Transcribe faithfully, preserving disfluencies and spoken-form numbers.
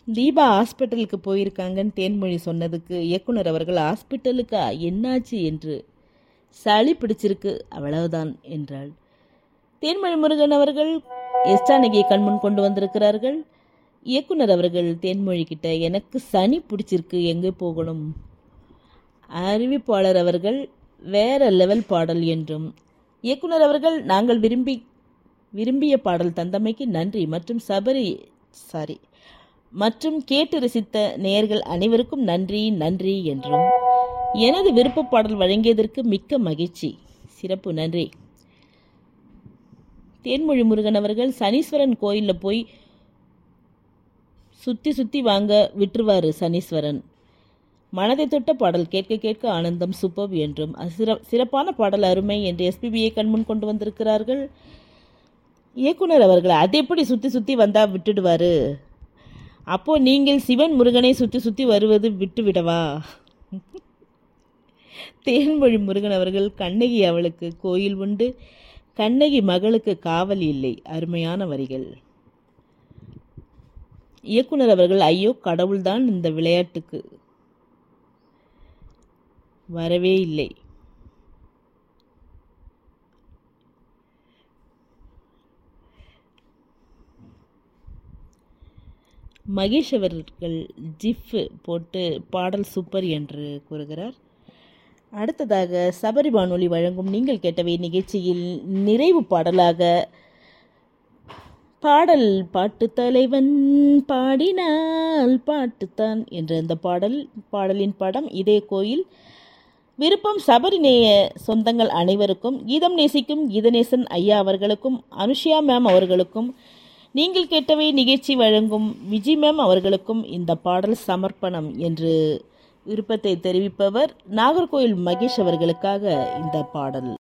தீபா ஹாஸ்பிட்டலுக்கு போயிருக்காங்கன்னு தேன்மொழி சொன்னதுக்கு இயக்குனர் அவர்கள் ஹாஸ்பிட்டலுக்கா என்னாச்சு என்று சளி பிடிச்சிருக்கு அவ்வளவுதான் என்றாள். தேன்மொழி முருகன் அவர்கள் எஸ் ஜானகியை கண்முன் கொண்டு வந்திருக்கிறார்கள். இயக்குனர் அவர்கள் தேன்மொழி கிட்ட எனக்கு சனி பிடிச்சிருக்கு எங்கே போகணும். அறிவிப்பாளர் அவர்கள் வேற லெவல் பாடல் என்றும் இயக்குனர் அவர்கள் நாங்கள் விரும்பி விரும்பிய பாடல் தந்தமைக்கு நன்றி மற்றும் சபரி சாரி மற்றும் கேட்டு ரசித்த நேயர்கள் அனைவருக்கும் நன்றி நன்றி என்றும் எனது விருப்ப பாடல் வழங்கியதற்கு மிக்க மகிழ்ச்சி சிறப்பு நன்றி. தேன்மொழி முருகன் அவர்கள் சனீஸ்வரன் கோயிலில் போய் சுற்றி சுற்றி வாங்க விட்டுருவார் சனீஸ்வரன். மனதை தொட்ட பாடல் கேட்க கேட்க ஆனந்தம் சூப்பர் என்றும் சிற சிறப்பான பாடல் அருமை என்று எஸ்பிபியை கண்முன் கொண்டு வந்திருக்கிறார்கள். இயக்குனர் அவர்கள் அது எப்படி சுற்றி சுற்றி வந்தால் விட்டுடுவார், அப்போ நீங்கள் சிவன் முருகனை சுற்றி சுற்றி வருவது விட்டு விடவா? தேன்மொழி முருகன் அவர்கள் கண்ணகி அவளுக்கு கோயில் உண்டு, கண்ணகி மகளுக்கு காவல் இல்லை. அருமையான வரிகள். இயக்குனர் அவர்கள் ஐயோ கடவுள்தான் இந்த விளையாட்டுக்கு வரவே இல்லை. மகேஷ் அவர்கள் ஜிஃப் போட்டு பாடல் சூப்பர் என்று கூறுகிறார். அடுத்ததாக சபரி வானொலி வழங்கும் நீங்கள் கேட்டவை நிகழ்ச்சியில் நிறைவு பாடலாக பாடல் பாட்டு தலைவன் பாடினால் பாட்டுத்தான் என்ற அந்த பாடல் பாடலின் படம் இதே கோயில். விருப்பம் சபரிநேய சொந்தங்கள் அனைவருக்கும், கீதம் நேசிக்கும் கீதநேசன் ஐயா அவர்களுக்கும், அனுஷியா மேம் அவர்களுக்கும், நீங்கள் கேட்டவை நிகழ்ச்சி வழங்கும் விஜி மேம் அவர்களுக்கும் இந்த பாடல் சமர்ப்பணம் என்று விருப்பத்தை தெரிவிப்பவர் நாகர்கோயில் மகேஷ் அவர்களுக்காக இந்த பாடல்.